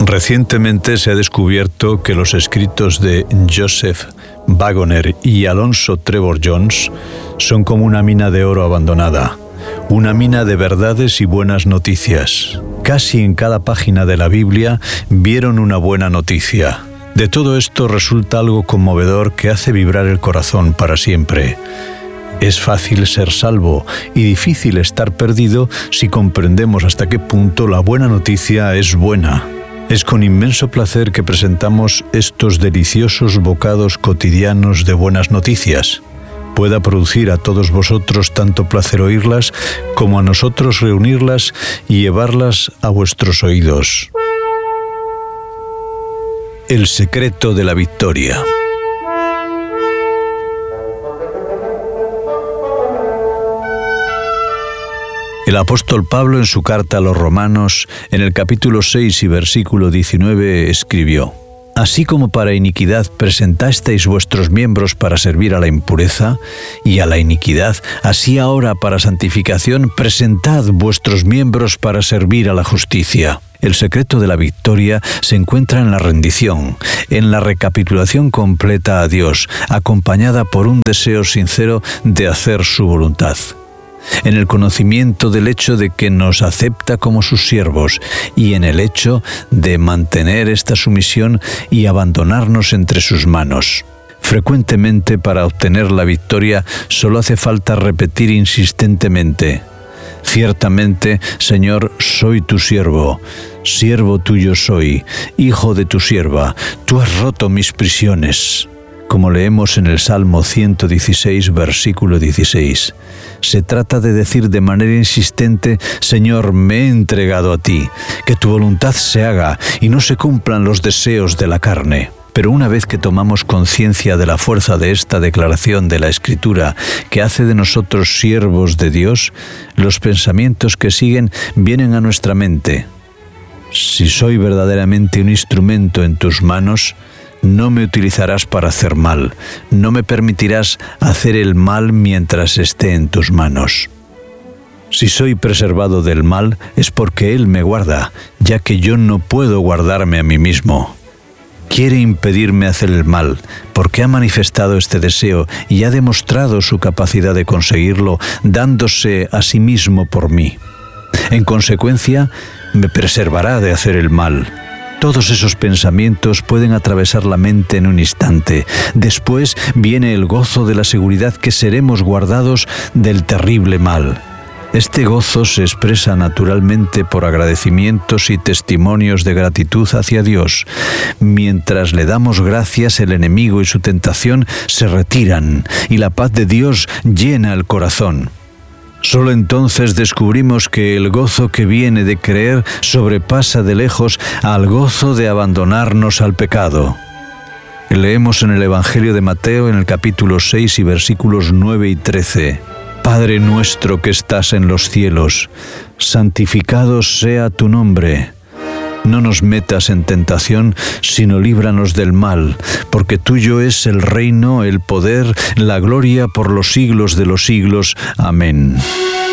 Recientemente se ha descubierto que los escritos de Joseph Wagoner y Alonzo Trevor Jones son como una mina de oro abandonada, una mina de verdades y buenas noticias. Casi en cada página de la Biblia vieron una buena noticia. De todo esto resulta algo conmovedor que hace vibrar el corazón para siempre. Es fácil ser salvo y difícil estar perdido si comprendemos hasta qué punto la buena noticia es buena. Es con inmenso placer que presentamos estos deliciosos bocados cotidianos de buenas noticias. Pueda producir a todos vosotros tanto placer oírlas como a nosotros reunirlas y llevarlas a vuestros oídos. El secreto de la victoria. El apóstol Pablo en su carta a los Romanos, en el capítulo 6 y versículo 19, escribió: Así como para iniquidad presentasteis vuestros miembros para servir a la impureza y a la iniquidad, así ahora para santificación presentad vuestros miembros para servir a la justicia. El secreto de la victoria se encuentra en la rendición, en la recapitulación completa a Dios, acompañada por un deseo sincero de hacer su voluntad. En el conocimiento del hecho de que nos acepta como sus siervos y en el hecho de mantener esta sumisión y abandonarnos entre sus manos. Frecuentemente, para obtener la victoria, solo hace falta repetir insistentemente: Ciertamente, Señor, soy tu siervo, siervo tuyo soy, hijo de tu sierva, tú has roto mis prisiones. Como leemos en el Salmo 116, versículo 16. Se trata de decir de manera insistente: Señor, me he entregado a ti, que tu voluntad se haga y no se cumplan los deseos de la carne. Pero una vez que tomamos conciencia de la fuerza de esta declaración de la Escritura que hace de nosotros siervos de Dios, los pensamientos que siguen vienen a nuestra mente. Si soy verdaderamente un instrumento en tus manos, no me utilizarás para hacer mal, no me permitirás hacer el mal mientras esté en tus manos. Si soy preservado del mal, es porque Él me guarda, ya que yo no puedo guardarme a mí mismo. Quiere impedirme hacer el mal, porque ha manifestado este deseo y ha demostrado su capacidad de conseguirlo, dándose a sí mismo por mí. En consecuencia, me preservará de hacer el mal. Todos esos pensamientos pueden atravesar la mente en un instante. Después viene el gozo de la seguridad que seremos guardados del terrible mal. Este gozo se expresa naturalmente por agradecimientos y testimonios de gratitud hacia Dios. Mientras le damos gracias, el enemigo y su tentación se retiran y la paz de Dios llena el corazón. Solo entonces descubrimos que el gozo que viene de creer sobrepasa de lejos al gozo de abandonarnos al pecado. Leemos en el Evangelio de Mateo, en el capítulo 6 y versículos 9 y 13. Padre nuestro que estás en los cielos, santificado sea tu nombre. No nos metas en tentación, sino líbranos del mal, porque tuyo es el reino, el poder, la gloria por los siglos de los siglos. Amén.